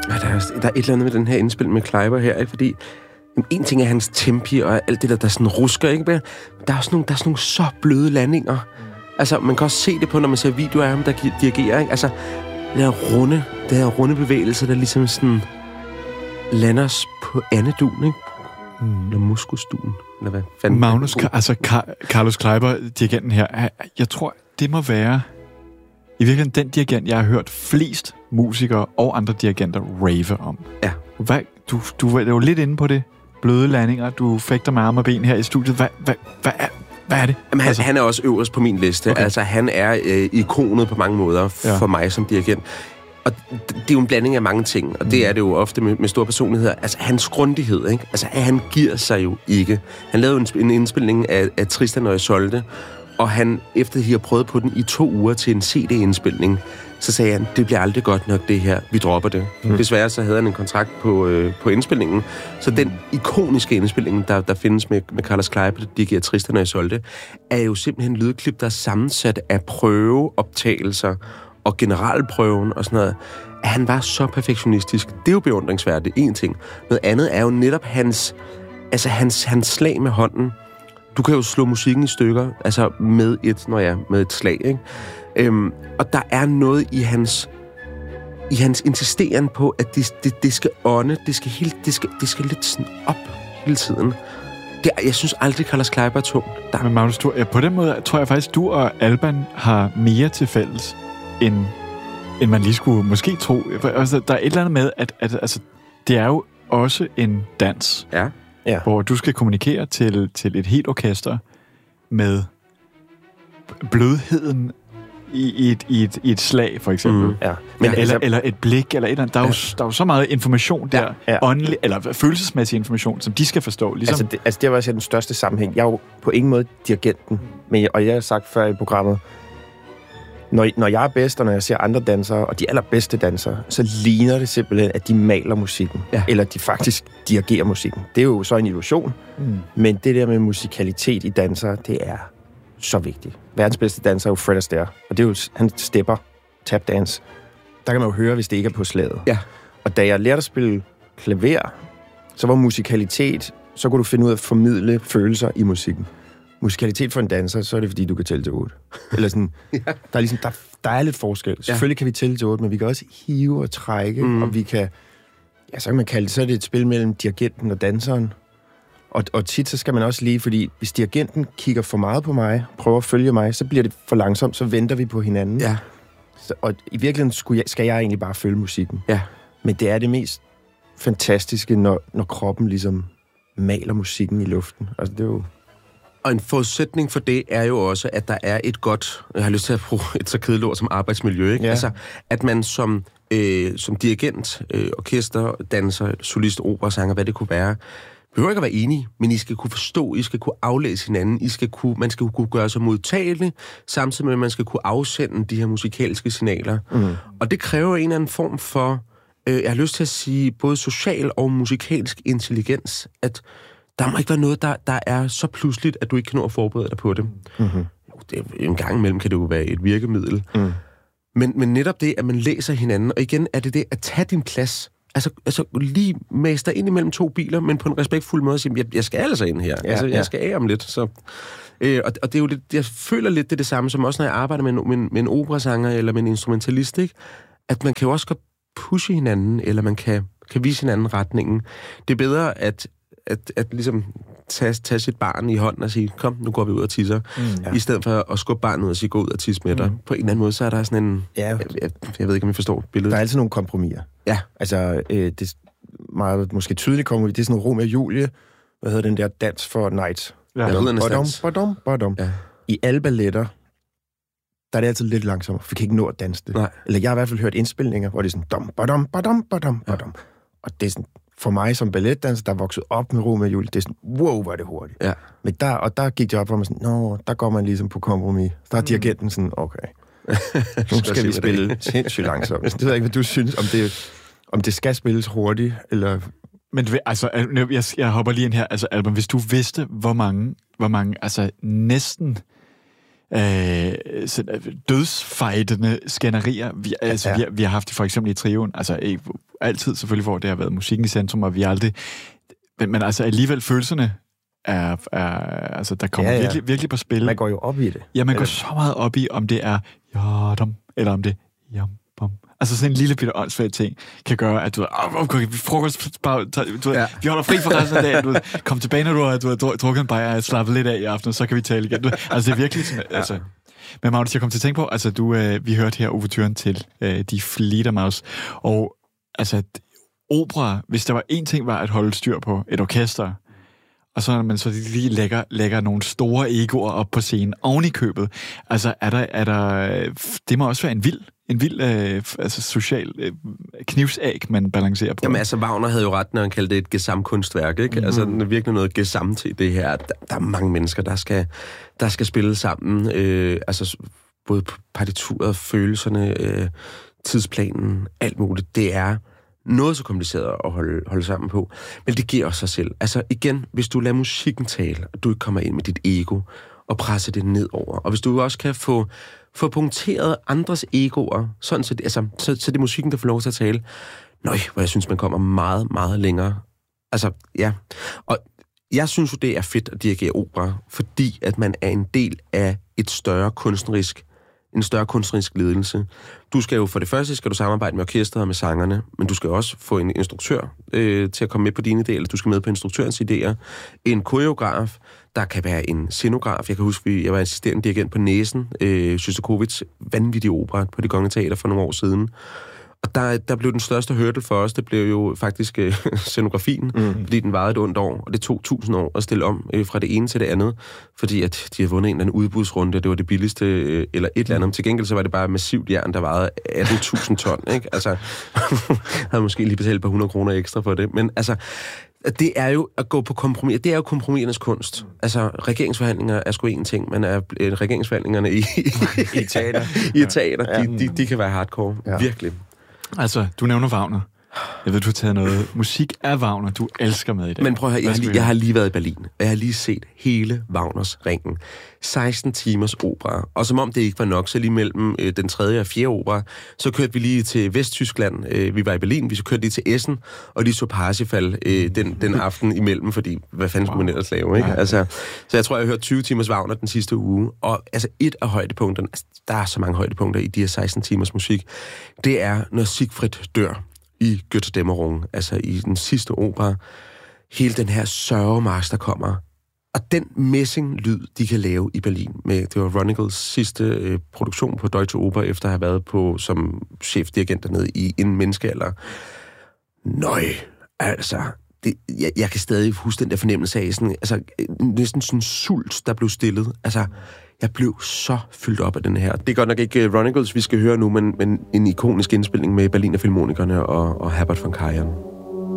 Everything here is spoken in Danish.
Der er et eller andet med den her indspil med Kleiber her, ikke? Fordi en ting er hans tempi og alt det der sådan rusker, ikke? Men der er sådan nogle så bløde landinger. Altså, man kan også se det på, når man ser videoer af ham, der dirigerer, ikke? Altså, det her runde bevægelser, der ligesom sådan lander os på andeduen, ikke? Eller muskusduen, eller hvad fanden? Magnus, Carlos Kleiber, dirigenten her, jeg tror, det må være i virkeligheden den dirigent, jeg har hørt flest musikere og andre dirigenter rave om. Ja. Du var jo lidt inde på det. Bløde landinger, du fægter med arme og ben her i studiet. Hvad er det? Jamen, han er også øverst på min liste. Okay. Altså, han er ikonet på mange måder for mig som dirigent. Og det er jo en blanding af mange ting, og det er det jo ofte med store personligheder. Altså, hans grundighed, ikke? Altså, han giver sig jo ikke. Han lavede en indspilning af Tristan og Isolde, og han, efter at have prøvet på den i 2 uger til en CD-indspilning, så sagde han, det bliver aldrig godt nok det her, vi dropper det. Desværre så havde han en kontrakt på indspilningen, så den ikoniske indspilning, der findes med Carlos Kleiber, der giver Tristan og Isolde, er jo simpelthen en lydklip, der er sammensat af prøveoptagelser og generalprøven og sådan noget. Han var så perfektionistisk. Det er jo beundringsværdigt, en ting. Noget andet er jo netop hans slag med hånden. Du kan jo slå musikken i stykker, altså med et slag, ikke? Og der er noget i hans insisteren på, at det skal ånde, det skal lidt sådan op hele tiden. Jeg synes aldrig, Carlos Kleiber er tung. Men Magnus, på den måde tror jeg faktisk, du og Alban har mere til fælles, end man lige skulle måske tro. Altså, der er et eller andet med, at altså, det er jo også en dans, hvor du skal kommunikere til et helt orkester med blødheden i et slag, for eksempel. Ja. Men eller et blik, eller et eller andet. Der er jo så meget information der, åndelig, eller følelsesmæssig information, som de skal forstå. Ligesom. Det var også den største sammenhæng. Jeg er jo på ingen måde dirigenten, og jeg har sagt før i programmet, når jeg er bedst, og når jeg ser andre dansere, og de allerbedste dansere, så ligner det simpelthen, at de maler musikken. Ja. Eller de faktisk dirigerer musikken. Det er jo så en illusion, men det der med musikalitet i dansere, det er så vigtigt. Verdens bedste danser er jo Fred Astaire, og det er jo, han stepper, tapdance. Der kan man jo høre, hvis det ikke er på slaget. Ja. Og da jeg lærte at spille klaver, så var musikalitet, så kunne du finde ud af at formidle følelser i musikken. Musikalitet for en danser, så er det fordi, du kan tælle til 8. Eller sådan, der er lidt forskel. Selvfølgelig kan vi tælle til 8, men vi kan også hive og trække, og vi kan, så kan man kalde det, så er det et spil mellem dirigenten og danseren. Og tit så skal man også lige, fordi hvis dirigenten kigger for meget på mig, prøver at følge mig, så bliver det for langsomt, så venter vi på hinanden. Ja. Og i virkeligheden skal jeg egentlig bare følge musikken. Ja. Men det er det mest fantastiske, når kroppen ligesom maler musikken i luften. Altså det er jo... Og en forudsætning for det er jo også, at der er et godt, jeg har lyst til at bruge et så kedeligt ord som arbejdsmiljø, ikke? Ja. Altså, at man som dirigent, orkester, danser, solist, operasanger, hvad det kunne være, behøver ikke at være enige, men I skal kunne forstå, I skal kunne aflæse hinanden, man skal kunne gøre sig modtagelig, samtidig med, at man skal kunne afsende de her musikalske signaler. Og det kræver en eller anden form for, jeg har lyst til at sige, både social og musikalsk intelligens, at der må ikke være noget, der er så pludseligt, at du ikke kan nå at forberede dig på det. En gang imellem kan det jo være et virkemiddel. Men netop det, at man læser hinanden, og igen er det at tage din plads. Altså lige mase ind imellem 2 biler, men på en respektfuld måde at sige, jeg skal altså ind her. Jeg skal af om lidt. Så. Og det er jo lidt, jeg føler lidt det samme, som også når jeg arbejder med en operasanger eller med en instrumentalist, ikke? At man kan jo også godt pushe hinanden, eller man kan vise hinanden retningen. Det er bedre at ligesom tage sit barn i hånden og sige, kom, nu går vi ud og tisser, i stedet for at skubbe barnet ud og sige, gå ud og tisse med dig. På en eller anden måde, så er der sådan en... Ja. Jeg ved ikke, om I forstår billedet. Der er altid nogle kompromiser. Ja. Altså, det er meget måske tydeligt kompromis. Det er sådan noget Romeo og Julie. Hvad hedder den der dans for Night? Badum. Ja. I alle balletter, der er det altid lidt langsommere, for vi kan ikke nå at danse det. Nej. Eller jeg har i hvert fald hørt indspilninger, hvor det er sådan dum, badum. Og det er sådan... For mig som balletdanser, der er vokset op med Romeo og Julie, det er sådan, wow, hvor er det hurtigt. Ja. Men der gik det op for mig sådan, der går man ligesom på kompromis. Der er dirigenten sådan, okay, nu skal vi spille sindssygt langsomt. Det ved jeg ikke, hvad du synes, om det skal spilles hurtigt, eller... Men altså, jeg hopper lige ind her, altså Alban, hvis du vidste, hvor mange altså næsten... dødsfejtende skænderier vi har haft for eksempel i trioen, altså altid selvfølgelig, hvor det har været musikken i centrum, og vi aldrig... Men altså alligevel følelserne er altså, der kommer virkelig på spil. Man går jo op i det. Ja, man går så meget op i, om det er jadam, eller om det jam-bom. Altså sådan en lille bitte åndssvagt ting kan gøre, at du frokost, vi holder fri for resten af dagen, du kom tilbage, når du har drukket en bajer og slappet lidt af i aften, så kan vi tale igen. Altså det er virkelig sådan, altså... Men Magnus, jeg kom til at tænke på, altså vi hørte her overturen til De Fledermaus, og altså opera, hvis der var én ting, var at holde styr på et orkester, og så når man så lige lægger nogle store egoer op på scenen oven i købet, altså er der det må også være en vild altså social knivsæg, man balancerer på. Jamen altså, Wagner havde jo ret, når han kaldte det et gesamtkunstværk, ikke? Altså, det er virkelig noget gesamt til det her. Der er mange mennesker, der skal spille sammen. Altså, både partituret, følelserne, tidsplanen, alt muligt. Det er noget så kompliceret at holde sammen på. Men det giver også sig selv. Altså, igen, hvis du lader musikken tale, og du ikke kommer ind med dit ego, og presser det ned over, og hvis du også kan få punkteret andres egoer, sådan så det er musikken, der får lov til at tale. Nøj, hvor jeg synes, man kommer meget, meget længere. Altså, ja. Og jeg synes jo, det er fedt at dirigere opera, fordi at man er en del af en større kunstnerisk ledelse. Du skal jo for det første samarbejde med orkestret og med sangerne, men du skal også få en instruktør til at komme med på dine idéer, eller du skal med på instruktørens idéer. En koreograf, der kan være en scenograf. Jeg kan huske, jeg var assisterende dirigent på Næsen, Sjostakovitj, vanvittig opera på Det Kongelige Teater for nogle år siden. Og der blev den største hurdle for os, det blev jo faktisk scenografien, fordi den varede et ondt år, og det tog 1000 år at stille om fra det ene til det andet, fordi at de havde vundet en eller anden udbudsrunde, det var det billigste, eller et eller andet. Til gengæld så var det bare massivt jern, der varede 18.000 ton, ikke? Altså, havde måske lige betalt et par 100 kroner ekstra for det, men altså, det er jo at gå på kompromis. Det er jo kompromisernes kunst. Altså, regeringsforhandlinger er sgu én ting, men regeringsforhandlingerne i teater, de kan være hardcore. Ja. Virkelig. Altså, du nævner Wagner. Jeg ved, du har taget noget musik af Wagner, du elsker med i dag. Men prøv at høre, jeg har lige været i Berlin, og jeg har lige set hele Wagners Ringen. 16 timers opera. Og som om det ikke var nok, så lige mellem den 3. og 4. opera, så kørte vi lige til Vesttyskland. Vi var i Berlin, vi så kørte lige til Essen, og lige så Parsifal den aften imellem, fordi hvad fanden skulle man ellers lave, ikke? Altså, så jeg tror, jeg har hørt 20 timers Wagner den sidste uge. Og altså, et af højdepunkterne, altså, der er så mange højdepunkter i de her 16 timers musik, det er, når Siegfried dør i Götterdämmerung, altså i den sidste opera. Hele den her sørgemarch, der kommer. Og den messinglyd, de kan lave i Berlin, det var Ronigels sidste produktion på Deutsche Oper, efter at have været på som chefdirigent dernede i en menneskealder. Nøj, altså, jeg kan stadig huske den der fornemmelse af sådan, altså, næsten sådan sult, der blev stillet. Altså, jeg blev så fyldt op af den her. Det er godt nok ikke Ronigels, vi skal høre nu, men en ikonisk indspilning med Berliner Filharmonikerne og Herbert von Karajan.